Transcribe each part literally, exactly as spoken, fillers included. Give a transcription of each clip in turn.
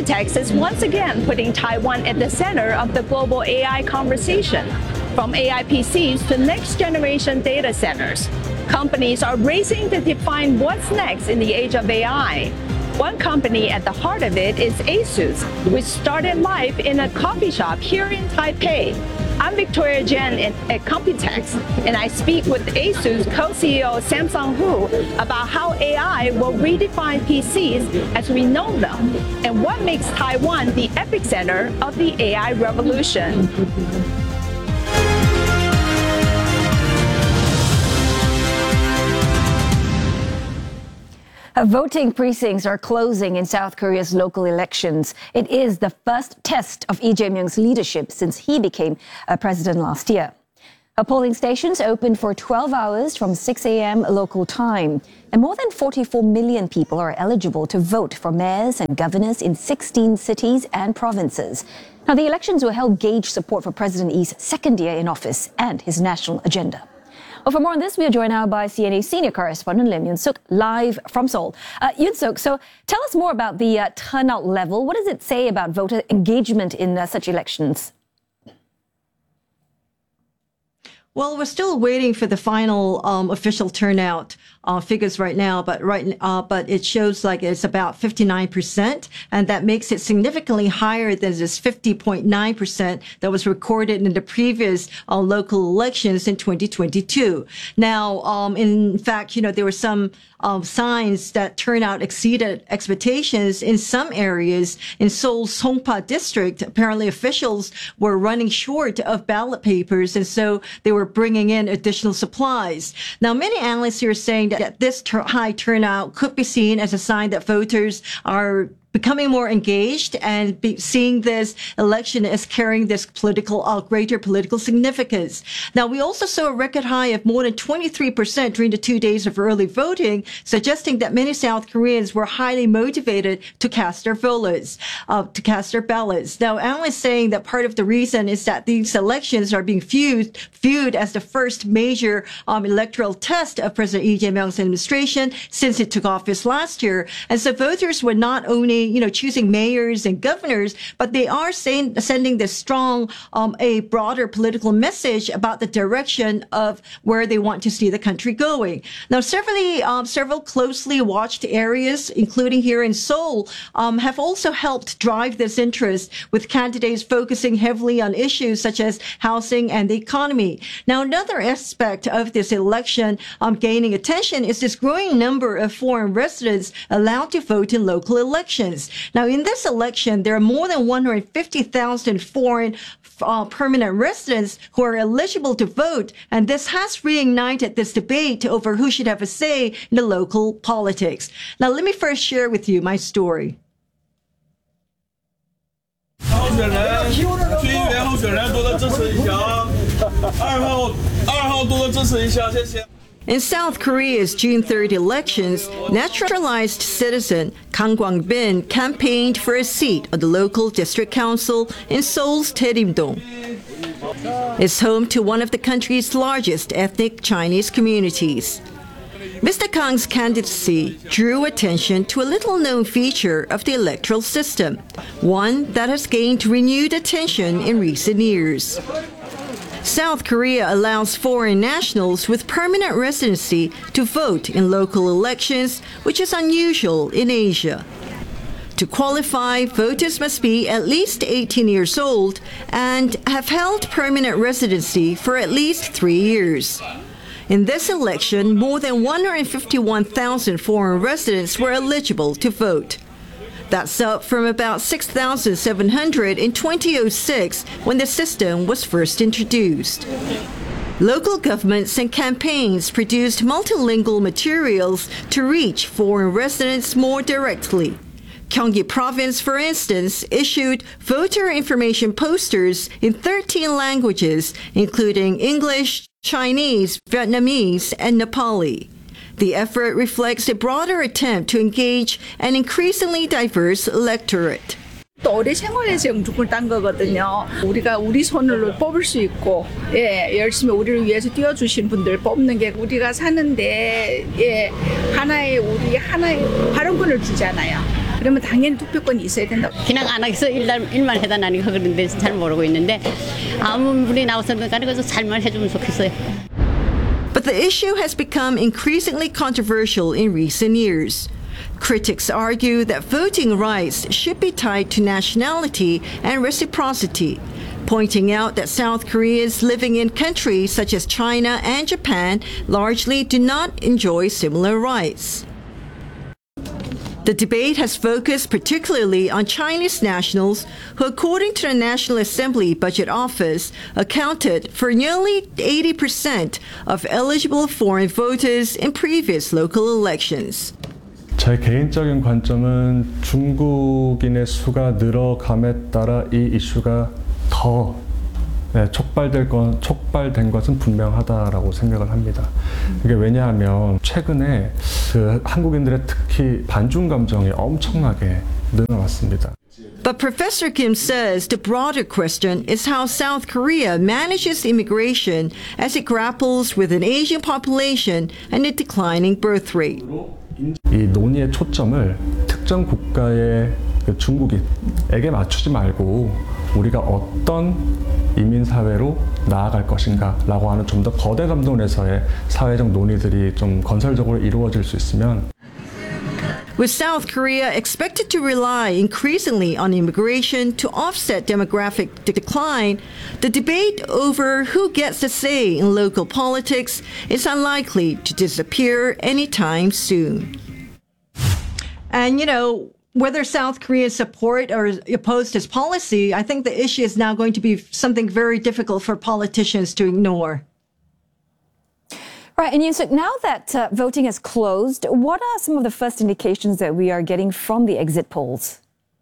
Computex is once again putting Taiwan at the center of the global A I conversation. From A I P Cs to next-generation data centers, companies are racing to define what's next in the age of A I. One company at the heart of it is ASUS, which started life in a coffee shop here in Taipei. I'm Victoria Jen at Computex, and I speak with ASUS co-C E O Samsung Hu about how A I will redefine P Cs as we know them, and what makes Taiwan the epicenter of the A I revolution. Voting precincts are closing in South Korea's local elections. It is the first test of Lee Jae-myung's leadership since he became uh, president last year. Uh, polling stations opened for twelve hours from six a.m. local time. And more than forty-four million people are eligible to vote for mayors and governors in sixteen cities and provinces. Now, the elections will help gauge support for President Lee's second year in office and his national agenda. Well, for more on this, we are joined now by C N A senior correspondent Lim Yoon-suk, live from Seoul. Uh, Yoon-suk, so tell us more about the uh, turnout level. What does it say about voter engagement in uh, such elections? Well, we're still waiting for the final um, official turnout uh, figures right now, but right, uh, but it shows like it's about fifty-nine percent, and that makes it significantly higher than this fifty point nine percent that was recorded in the previous uh, local elections in twenty twenty-two. Now, um, in fact, you know, there were some um, signs that turnout exceeded expectations in some areas. In Seoul's Songpa district, apparently officials were running short of ballot papers, and so they were bringing in additional supplies. Now, many analysts here are saying that this ter- high turnout could be seen as a sign that voters are becoming more engaged and be seeing this election as carrying this political, uh, greater political significance. Now, we also saw a record high of more than twenty-three percent during the two days of early voting, suggesting that many South Koreans were highly motivated to cast their ballots, uh, to cast their ballots. Now, analysts saying that part of the reason is that these elections are being viewed, viewed as the first major um, electoral test of President Lee Jae-myung's administration since it took office last year. And so voters were not only you know, choosing mayors and governors, but they are saying, sending this strong, um, a broader political message about the direction of where they want to see the country going. Now, several, um, several closely watched areas, including here in Seoul, um, have also helped drive this interest, with candidates focusing heavily on issues such as housing and the economy. Now, another aspect of this election um, gaining attention is this growing number of foreign residents allowed to vote in local elections. Now, in this election, there are more than one hundred fifty thousand foreign uh, permanent residents who are eligible to vote, and this has reignited this debate over who should have a say in the local politics. Now, let me first share with you my story. 候选人，区议员候选人多多支持一下啊！二号，二号多多支持一下，谢谢。 In South Korea's June third elections, naturalized citizen Kang Kwang-bin campaigned for a seat on the local district council in Seoul's Taerim-dong. It's home to one of the country's largest ethnic Chinese communities. Mister Kang's candidacy drew attention to a little-known feature of the electoral system, one that has gained renewed attention in recent years. South Korea allows foreign nationals with permanent residency to vote in local elections, which is unusual in Asia. To qualify, voters must be at least eighteen years old and have held permanent residency for at least three years. In this election, more than one hundred fifty-one thousand foreign residents were eligible to vote. That's up from about six thousand seven hundred in two thousand six when the system was first introduced. Local governments and campaigns produced multilingual materials to reach foreign residents more directly. Gyeonggi Province, for instance, issued voter information posters in thirteen languages, including English, Chinese, Vietnamese, and Nepali. The effort reflects a broader attempt to engage an increasingly diverse electorate. 또 오래 생활해서 영주권을 딴 거거든요. 우리가 우리 손으로 뽑을 수 있고, 예, 열심히 우리를 위해서 뛰어주신 분들 뽑는 게 우리가 사는데, 예, 하나의 우리 하나의 발언권을 주잖아요. 그러면 당연히 투표권이 있어야 된다고. 그냥 안 하겠어. 일만, 일만 해다 나니까 그런데 잘 모르고 있는데 아무 분이 나와서는 간에 그래서 잘만 해주면 좋겠어요. But the issue has become increasingly controversial in recent years. Critics argue that voting rights should be tied to nationality and reciprocity, pointing out that South Koreans living in countries such as China and Japan largely do not enjoy similar rights. The debate has focused particularly on Chinese nationals who, according to the National Assembly Budget Office, accounted for nearly eighty percent of eligible foreign voters in previous local elections. 제 개인적인 관점은 중국인의 수가 늘어감에 따라 이 이슈가 더 네, 촉발될 건, 촉발된 것은 분명하다라고 생각을 합니다. 이게 왜냐하면 최근에 그 한국인들의 특히 반중 감정이 엄청나게 늘어났습니다. But Professor Kim says the broader question is how South Korea manages immigration as it grapples with an aging population and a declining birth rate. 이 논의의 초점을 특정 국가의 그 중국인에게 맞추지 말고 우리가 어떤 이민사회로 나아갈 것인가 라고 하는 좀 더 거대 감독에서의 사회적 논의들이 좀 건설적으로 이루어질 수 있으면 With South Korea expected to rely increasingly on immigration to offset demographic decline, the debate over who gets a say in local politics is unlikely to disappear anytime soon. And, you know, whether South Korea support or oppose his policy, I think the issue is now going to be something very difficult for politicians to ignore. Right, and Yoon-suk, now that uh, voting has closed, what are some of the first indications that we are getting from the exit polls?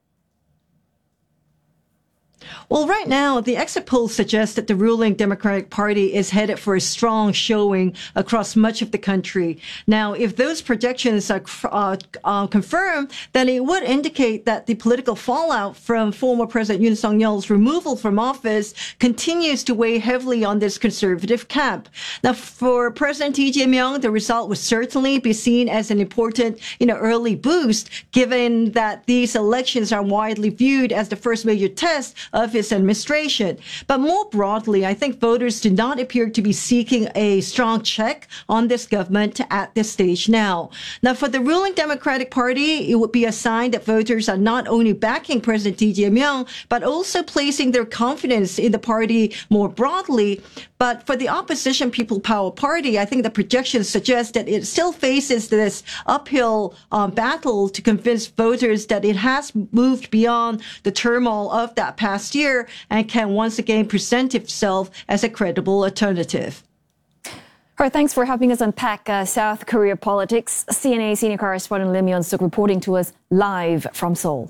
Well, right now, the exit polls suggest that the ruling Democratic Party is headed for a strong showing across much of the country. Now, if those projections are uh, uh, confirmed, then it would indicate that the political fallout from former President Yoon Suk-yeol's removal from office continues to weigh heavily on this conservative camp. Now, for President Lee Jae-myung, the result would certainly be seen as an important, you know, early boost, given that these elections are widely viewed as the first major test of his administration. But more broadly, I think voters do not appear to be seeking a strong check on this government at this stage now. Now, for the ruling Democratic Party, it would be a sign that voters are not only backing President Lee Jae-myung, but also placing their confidence in the party more broadly. But for the opposition People Power Party, I think the projections suggest that it still faces this uphill um, battle to convince voters that it has moved beyond the turmoil of that past year and can once again present itself as a credible alternative. All right, thanks for helping us unpack uh, South Korea politics. C N A senior correspondent Lim Yoon-suk reporting to us live from Seoul.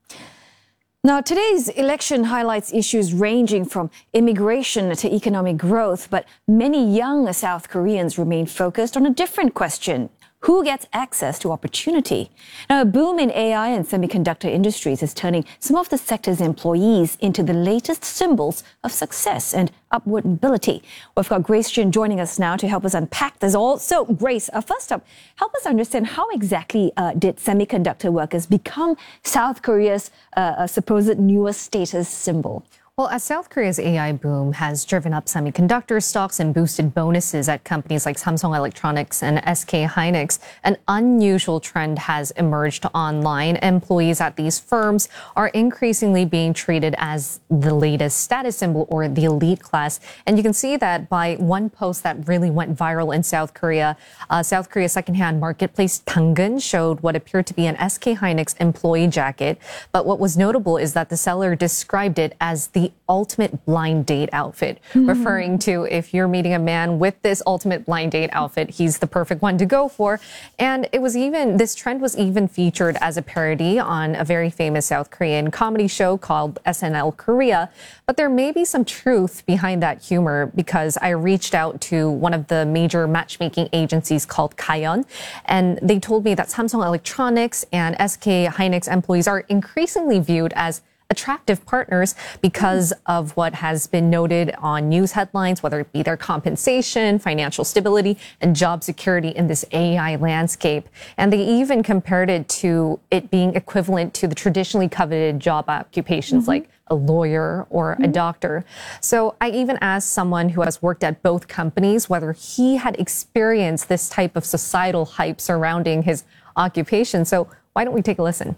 Now, today's election highlights issues ranging from immigration to economic growth, but many young South Koreans remain focused on a different question. Who gets access to opportunity? Now, a boom in A I and semiconductor industries is turning some of the sector's employees into the latest symbols of success and upward mobility. We've got Grace Chin joining us now to help us unpack this all. So, Grace, uh, first up, help us understand how exactly uh, did semiconductor workers become South Korea's uh, supposed newest status symbol? Well, as South Korea's A I boom has driven up semiconductor stocks and boosted bonuses at companies like Samsung Electronics and S K Hynix, an unusual trend has emerged online. Employees at these firms are increasingly being treated as the latest status symbol or the elite class. And you can see that by one post that really went viral in South Korea. Uh, South Korea's secondhand marketplace 당근 showed what appeared to be an S K Hynix employee jacket. But what was notable is that the seller described it as the ultimate blind date outfit, mm-hmm. referring to if you're meeting a man with this ultimate blind date outfit, he's the perfect one to go for. And it was even, this trend was even featured as a parody on a very famous South Korean comedy show called S N L Korea. But there may be some truth behind that humor because I reached out to one of the major matchmaking agencies called Kayon, and they told me that Samsung Electronics and S K Hynix employees are increasingly viewed as attractive partners because of what has been noted on news headlines, whether it be their compensation, financial stability, and job security in this A I landscape. And they even compared it to it being equivalent to the traditionally coveted job occupations mm-hmm. like a lawyer or a doctor. So I even asked someone who has worked at both companies whether he had experienced this type of societal hype surrounding his occupation. So why don't we take a listen?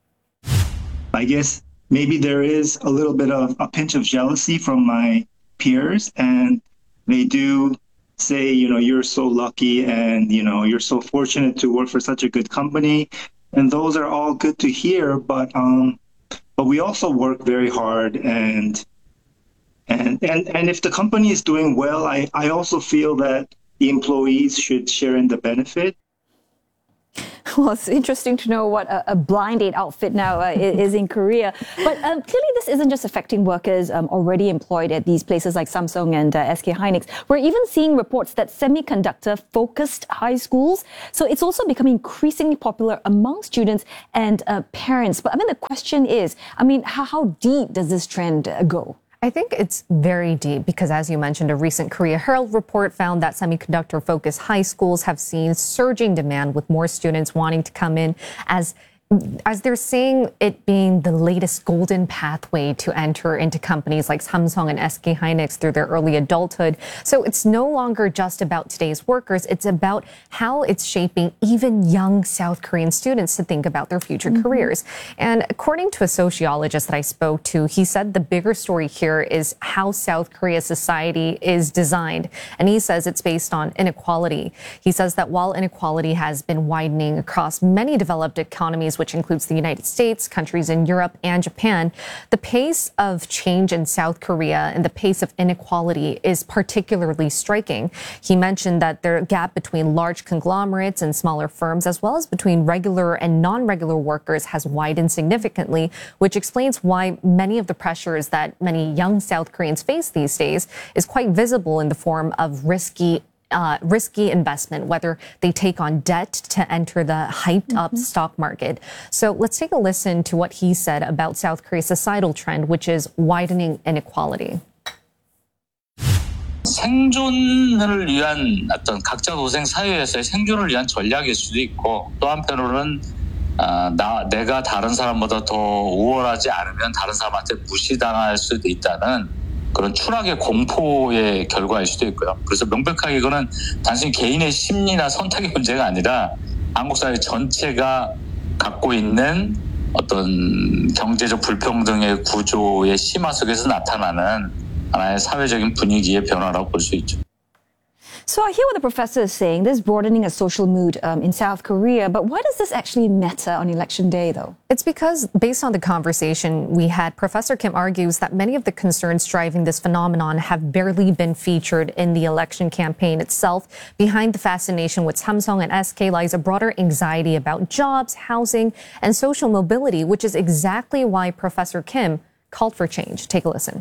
I guess maybe there is a little bit of a pinch of jealousy from my peers, and they do say, you know, you're so lucky and, you know, you're so fortunate to work for such a good company. And those are all good to hear, but um, But we also work very hard, and and and and if the company is doing well, I, I also feel that the employees should share in the benefit. Well, it's interesting to know what a, a Blind Date outfit now uh, is in Korea. But um, clearly this isn't just affecting workers um, already employed at these places like Samsung and uh, S K Hynix. We're even seeing reports that semiconductor-focused high schools, so it's also becoming increasingly popular among students and uh, parents. But I mean, the question is, I mean, how, how deep does this trend uh, go? I think it's very deep because, as you mentioned, a recent Korea Herald report found that semiconductor-focused high schools have seen surging demand with more students wanting to come in as as they're saying it being the latest golden pathway to enter into companies like Samsung and S K Hynix through their early adulthood. So it's no longer just about today's workers. It's about how it's shaping even young South Korean students to think about their future mm-hmm. careers. And according to a sociologist that I spoke to, he said the bigger story here is how South Korea's society is designed. And he says it's based on inequality. He says that while inequality has been widening across many developed economies, which includes the United States, countries in Europe and Japan, the pace of change in South Korea and the pace of inequality is particularly striking. He mentioned that the gap between large conglomerates and smaller firms, as well as between regular and non-regular workers, has widened significantly, which explains why many of the pressures that many young South Koreans face these days is quite visible in the form of risky Uh, risky investment, whether they take on debt to enter the hyped-up mm-hmm. stock market. So let's take a listen to what he said about South Korea's societal trend, which is widening inequality. 생존을 위한 어떤 각자 도생 사회에서의 생존을 위한 전략일 수도 있고, 또 한편으로는 어, 나, 내가 다른 사람보다 더 우월하지 않으면 다른 사람한테 무시당할 수도 있다는 그런 추락의 공포의 결과일 수도 있고요. 그래서 명백하게 이거는 단순히 개인의 심리나 선택의 문제가 아니라 한국 사회 전체가 갖고 있는 어떤 경제적 불평등의 구조의 심화 속에서 나타나는 하나의 사회적인 분위기의 변화라고 볼 수 있죠. So I hear what the professor is saying, there's broadening a social mood um, in South Korea, but why does this actually matter on election day, though? It's because, based on the conversation we had, Professor Kim argues that many of the concerns driving this phenomenon have barely been featured in the election campaign itself. Behind the fascination with Samsung and S K lies a broader anxiety about jobs, housing, and social mobility, which is exactly why Professor Kim called for change. Take a listen.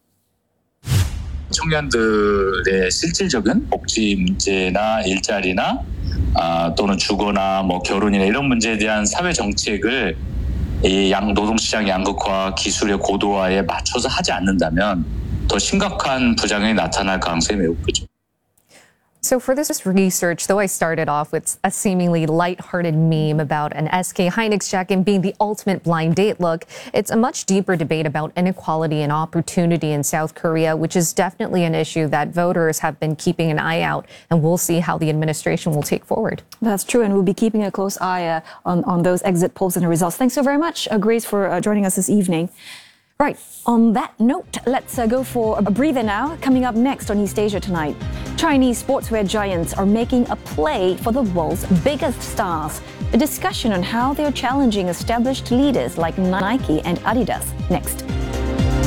청년들의 실질적인 복지 문제나 일자리나 아, 또는 주거나 뭐 결혼이나 이런 문제에 대한 사회 정책을 이 양 노동시장 양극화, 기술의 고도화에 맞춰서 하지 않는다면 더 심각한 부작용이 나타날 가능성이 매우 크죠. So for this research, though I started off with a seemingly lighthearted meme about an S K Hynix jacket being the ultimate blind date look, it's a much deeper debate about inequality and opportunity in South Korea, which is definitely an issue that voters have been keeping an eye out, and we'll see how the administration will take forward. That's true, and we'll be keeping a close eye uh, on, on those exit polls and the results. Thanks so very much, uh, Grace, for uh, joining us this evening. Right, on that note, let's uh, go for a breather now. Coming up next on East Asia Tonight, Chinese sportswear giants are making a play for the world's biggest stars. A discussion on how they're challenging established leaders like Nike and Adidas. Next.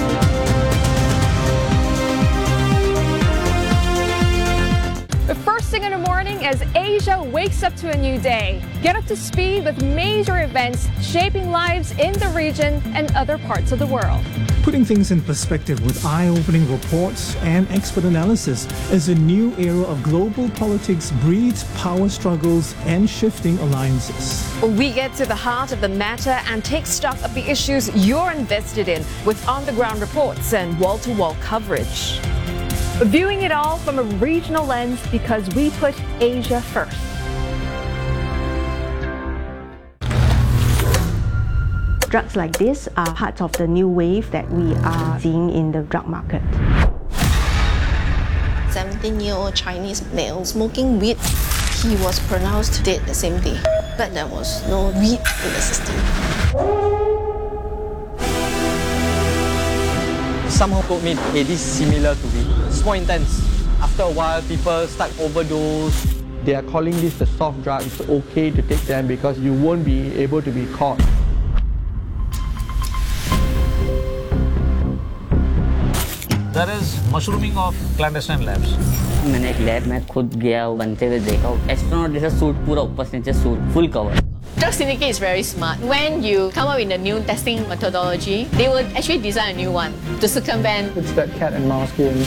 The first thing in the morning as Asia wakes up to a new day. Get up to speed with major events shaping lives in the region and other parts of the world. Putting things in perspective with eye-opening reports and expert analysis as a new era of global politics breeds power struggles and shifting alliances. We get to the heart of the matter and take stock of the issues you're invested in with on-the-ground reports and wall-to-wall coverage. Viewing it all from a regional lens because we put Asia first. Drugs like this are part of the new wave that we are seeing in the drug market. seventeen-year-old Chinese male smoking weed. He was pronounced dead the same day, but there was no weed in the system. Somehow told me, hey, this is similar to weed. It's more intense. After a while, people start overdose. They are calling this the soft drug. It's okay to take them because you won't be able to be caught. There is mushrooming of clandestine labs. मैंने एक lab में खुद गया बनते हुए देखा astronaut जैसा suit पूरा ऊपर से नीचे suit full cover. Drug Syndicate is very smart. When you come up with a new testing methodology, they will actually design a new one to circumvent. It's that cat and mouse game.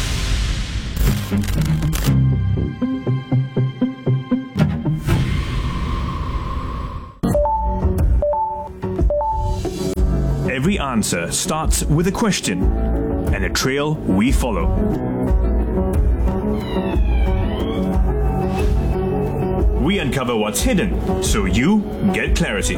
Every answer starts with a question and a trail we follow. We uncover what's hidden so you get clarity.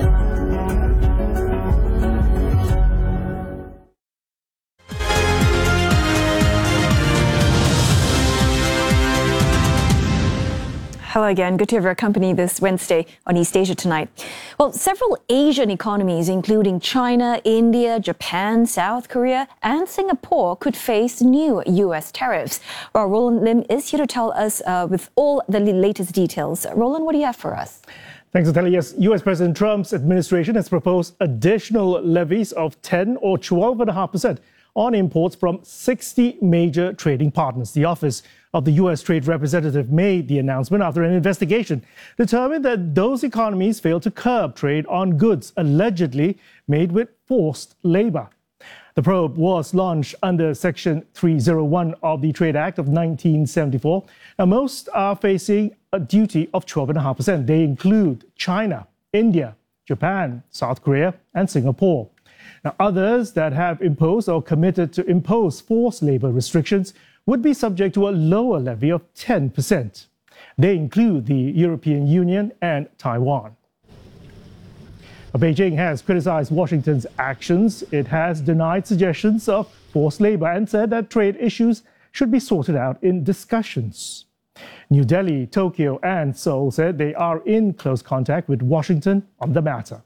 Hello again. Good to have your company this Wednesday on East Asia Tonight. Well, several Asian economies, including China, India, Japan, South Korea, and Singapore, could face new U S tariffs. Well, Roland Lim is here to tell us uh, with all the latest details. Roland, what do you have for us? Thanks, Natalia. Yes, U S President Trump's administration has proposed additional levies of ten or twelve point five percent on imports from sixty major trading partners. The office of the U S Trade Representative made the announcement after an investigation determined that those economies failed to curb trade on goods allegedly made with forced labor. The probe was launched under Section three oh one of the Trade Act of nineteen seventy-four. Now, most are facing a duty of twelve point five percent. They include China, India, Japan, South Korea, and Singapore. Now, others that have imposed or committed to impose forced labor restrictions would be subject to a lower levy of ten percent. They include the European Union and Taiwan. Beijing has criticized Washington's actions. It has denied suggestions of forced labor and said that trade issues should be sorted out in discussions. New Delhi, Tokyo, and Seoul said they are in close contact with Washington on the matter.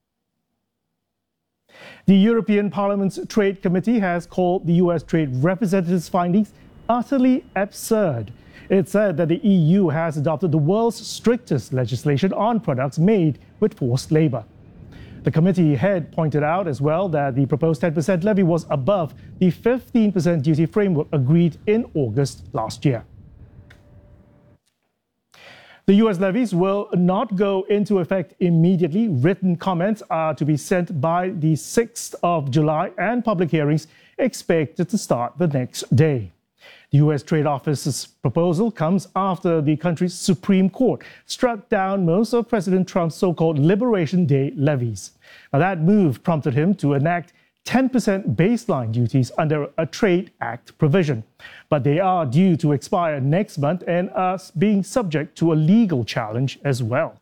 The European Parliament's Trade Committee has called the U S Trade Representative's findings utterly absurd. It said that the E U has adopted the world's strictest legislation on products made with forced labor. The committee head pointed out as well that the proposed ten percent levy was above the fifteen percent duty framework agreed in August last year. The U S levies will not go into effect immediately. Written comments are to be sent by the sixth of July and public hearings expected to start the next day. The U S Trade Office's proposal comes after the country's Supreme Court struck down most of President Trump's so-called Liberation Day levies. Now, that move prompted him to enact ten percent baseline duties under a Trade Act provision. But they are due to expire next month and are being subject to a legal challenge as well.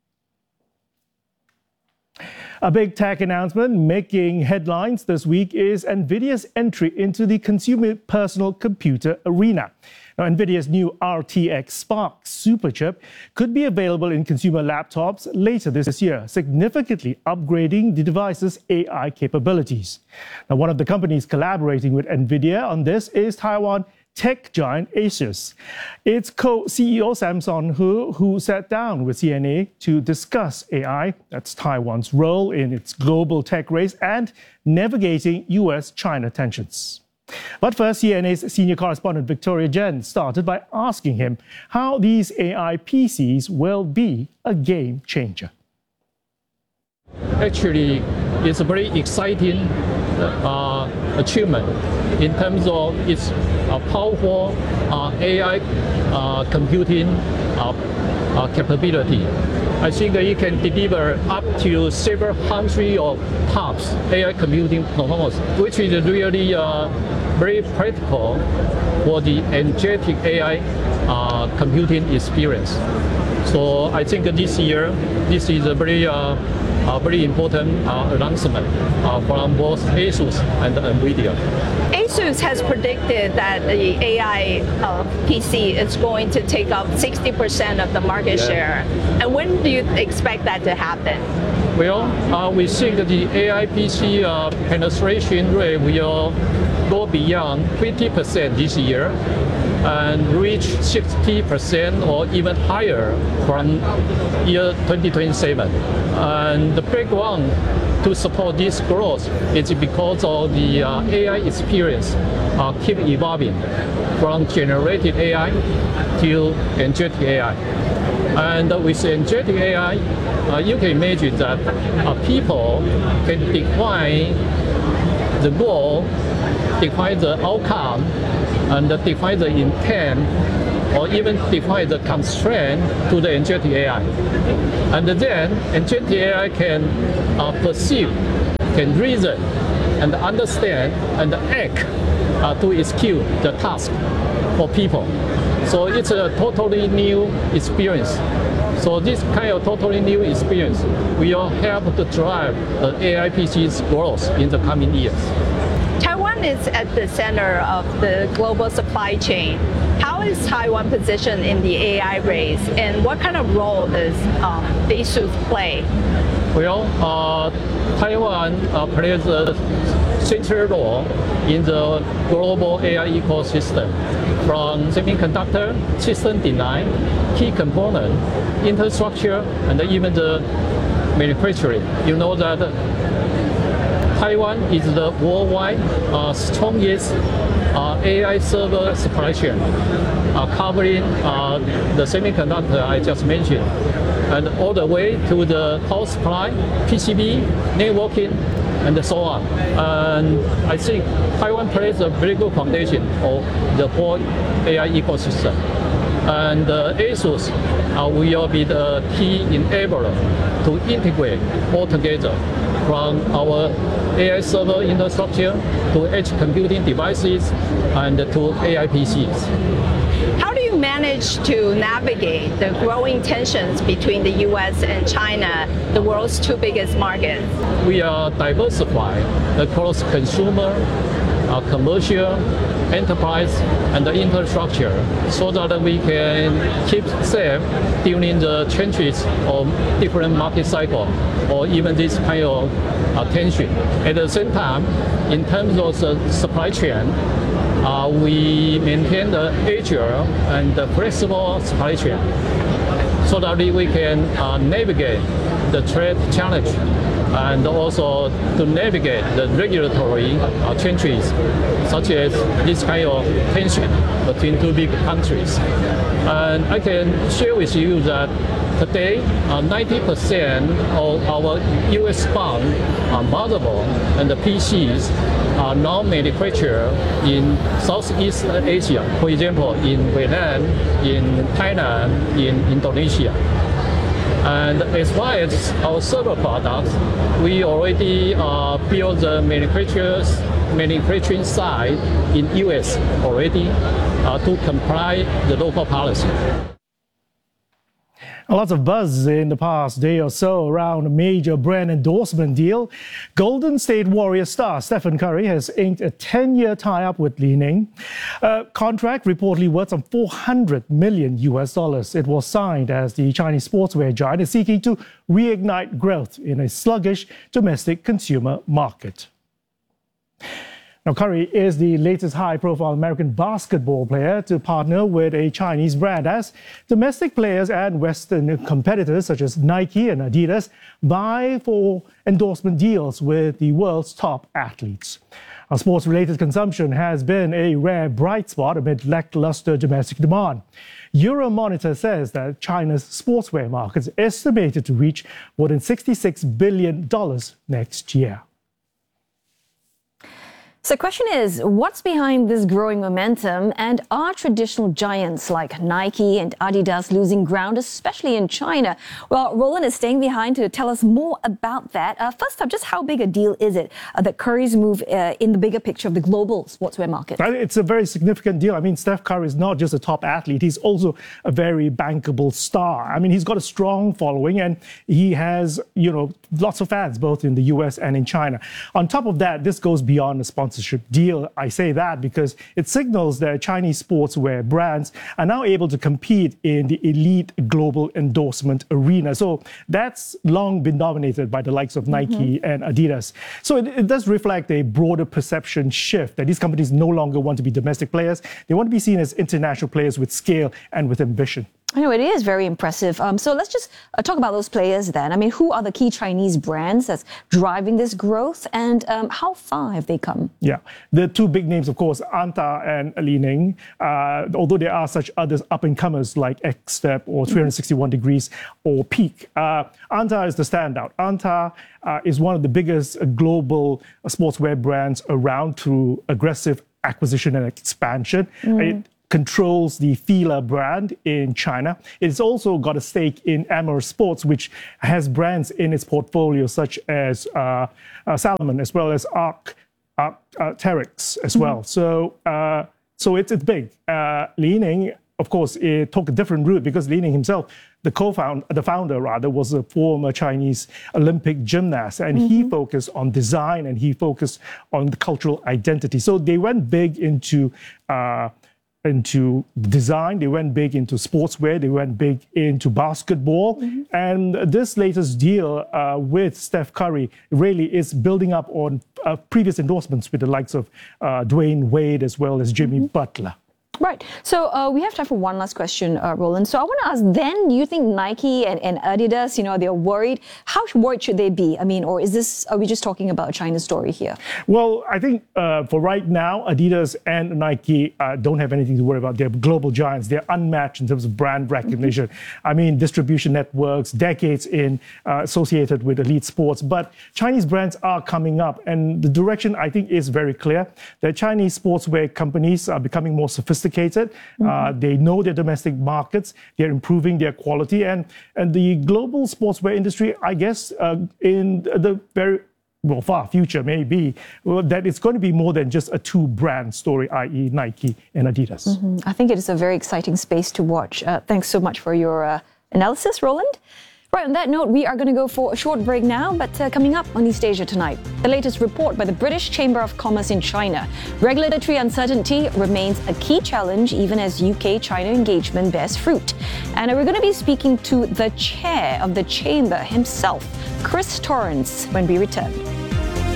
A big tech announcement making headlines this week is NVIDIA's entry into the consumer personal computer arena. Now, NVIDIA's new R T X Spark superchip could be available in consumer laptops later this year, significantly upgrading the device's A I capabilities. Now, one of the companies collaborating with NVIDIA on this is Taiwan tech giant Asus. Its co-C E O Samson Hu, who sat down with C N A to discuss A I, that's Taiwan's role in its global tech race, and navigating U S China tensions. But first, C N A's senior correspondent Victoria Jen started by asking him how these A I P Cs will be a game changer. Actually, it's a very exciting uh, achievement in terms of its uh, powerful uh, A I uh, computing uh, uh, capability. I think it can deliver up to several hundred of TOPS A I computing performance, which is really uh, very practical for the agentic A I uh, computing experience. So I think this year, this is a very uh, a very important uh, announcement uh, from both ASUS and NVIDIA. ASUS has predicted that the A I uh, P C is going to take up sixty percent of the market yeah. share. And when do you expect that to happen? Well, uh, we think that the A I P C uh, penetration rate will go beyond fifty percent this year and reach sixty percent or even higher from year twenty twenty-seven. And the background to support this growth is because of the uh, A I experience uh, keep evolving from generative A I to agentic A I. And with agentic A I, uh, you can imagine that uh, people can define the goal, define the outcome, and define the intent, or even define the constraint to the agentic A I. And then agentic A I can uh, perceive, can reason, and understand, and act uh, to execute the task for people. So it's a totally new experience. So this kind of totally new experience will help to drive the A I P C's growth in the coming years. Taiwan is at the center of the global supply chain. How is Taiwan positioned in the A I race, and what kind of role does um, ASUS play? Well, uh, Taiwan uh, plays a central role in the global A I ecosystem, from semiconductor, system design, key component, infrastructure, and even the manufacturing. You know that Taiwan is the worldwide uh, strongest uh, A I server supply chain, uh, covering uh, the semiconductor I just mentioned, and all the way to the power supply, P C B, networking, and so on. And I think Taiwan plays a very good foundation of the whole A I ecosystem. And uh, ASUS uh, will be the key enabler to integrate all together, from our A I server infrastructure to edge computing devices and to A I P Cs. How do you manage to navigate the growing tensions between the U S and China, the world's two biggest markets? We are diversified across consumer, uh, commercial, enterprise, and the infrastructure, so that we can keep safe during the changes of different market cycles or even this kind of uh, tension. At the same time, in terms of the supply chain, uh, we maintain the agile and the flexible supply chain, so that we can uh, navigate the trade challenge and also to navigate the regulatory uh, changes, such as this kind of tension between two big countries. And I can share with you that today, uh, ninety percent of our U S-bound uh, motherboard and the P Cs are now manufactured in Southeast Asia, for example, in Vietnam, in Thailand, in Indonesia. And as far as our server products, we already uh, built the manufacturers manufacturing site in U S already uh, to comply the local policy. Lots of buzz in the past day or so around a major brand endorsement deal. Golden State Warriors star Stephen Curry has inked a ten-year tie-up with Li Ning. A contract reportedly worth some four hundred million U S dollars. It was signed as the Chinese sportswear giant is seeking to reignite growth in a sluggish domestic consumer market. Now, Curry is the latest high-profile American basketball player to partner with a Chinese brand as domestic players and Western competitors such as Nike and Adidas vie for endorsement deals with the world's top athletes. Our sports-related consumption has been a rare bright spot amid lackluster domestic demand. Euromonitor says that China's sportswear market is estimated to reach more than sixty-six billion dollars next year. So the question is, what's behind this growing momentum, and are traditional giants like Nike and Adidas losing ground, especially in China? Well, Roland is staying behind to tell us more about that. Uh, first up, just how big a deal is it uh, that Curry's move uh, in the bigger picture of the global sportswear market? It's a very significant deal. I mean, Steph Curry is not just a top athlete, he's also a very bankable star. I mean, he's got a strong following and he has, you know, lots of fans both in the U S and in China. On top of that, this goes beyond a sponsor deal. I say that because it signals that Chinese sportswear brands are now able to compete in the elite global endorsement arena. So that's long been dominated by the likes of Nike mm-hmm. and Adidas. So it, it does reflect a broader perception shift that these companies no longer want to be domestic players. They want to be seen as international players with scale and with ambition. I know, it is very impressive. Um, so let's just uh, talk about those players then. I mean, who are the key Chinese brands that's driving this growth, and um, how far have they come? Yeah, the two big names, of course, Anta and Li-Ning, uh, although there are such others up-and-comers like X-Step or three sixty-one mm-hmm. Degrees or Peak. Uh, Anta is the standout. Anta uh, is one of the biggest global sportswear brands around through aggressive acquisition and expansion. Mm. It, controls the Fila brand in China. It's also got a stake in Amer Sports, which has brands in its portfolio such as uh, uh, Salomon, as well as Arc, uh, uh, Terex as well. Mm-hmm. So, uh, so it's, it's big. Uh, Li-Ning, of course, it took a different route because Li-Ning himself, the co-founder, the founder rather, was a former Chinese Olympic gymnast, and mm-hmm. he focused on design and he focused on the cultural identity. So they went big into uh, into design, they went big into sportswear, they went big into basketball. Mm-hmm. And this latest deal uh, with Steph Curry really is building up on uh, previous endorsements with the likes of uh, Dwayne Wade as well as Jimmy mm-hmm. Butler. Right. So uh, we have time for one last question, uh, Roland. So I want to ask then, do you think Nike and, and Adidas, you know, they're worried? How worried should they be? I mean, or is this, are we just talking about a China story here? Well, I think uh, for right now, Adidas and Nike uh, don't have anything to worry about. They're global giants. They're unmatched in terms of brand recognition. Mm-hmm. I mean, distribution networks, decades in uh, associated with elite sports. But Chinese brands are coming up. And the direction, I think, is very clear that Chinese sportswear companies are becoming more sophisticated. Mm-hmm. Uh, they know their domestic markets. They're improving their quality. And, and the global sportswear industry, I guess, uh, in the very well, far future, maybe, well, that it's going to be more than just a two-brand story, that is. Nike and Adidas. Mm-hmm. I think it is a very exciting space to watch. Uh, thanks so much for your uh, analysis, Roland. Right, on that note, we are going to go for a short break now, but uh, coming up on East Asia tonight, the latest report by the British Chamber of Commerce in China. Regulatory uncertainty remains a key challenge even as U K-China engagement bears fruit. And we're going to be speaking to the chair of the chamber himself, Chris Torrance, when we return.